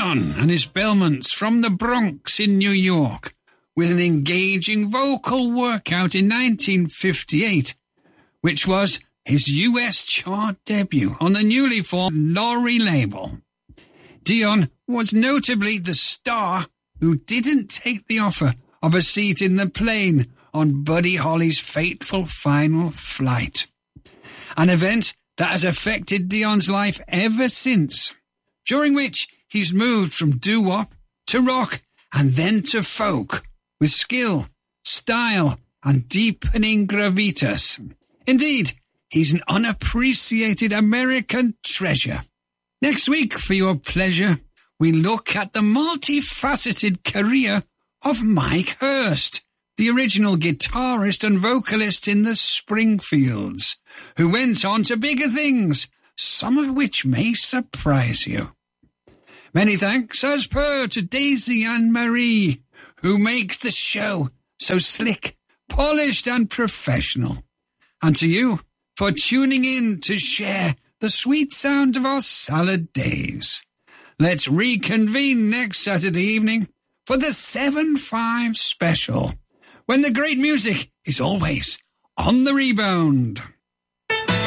Dion and his Belmonts from the Bronx in New York with an engaging vocal workout in 1958, which was his US chart debut on the newly formed Laurie label. Dion was notably the star who didn't take the offer of a seat in the plane on Buddy Holly's fateful final flight. An event that has affected Dion's life ever since, during which he's moved from doo-wop to rock and then to folk with skill, style and deepening gravitas. Indeed, he's an unappreciated American treasure. Next week, for your pleasure, we look at the multifaceted career of Mike Hurst, the original guitarist and vocalist in the Springfields, who went on to bigger things, some of which may surprise you. Many thanks, as per, to Daisy and Marie, who make the show so slick, polished and professional. And to you for tuning in to share the sweet sound of our salad days. Let's reconvene next Saturday evening for the 7-5 special, when the great music is always on the rebound.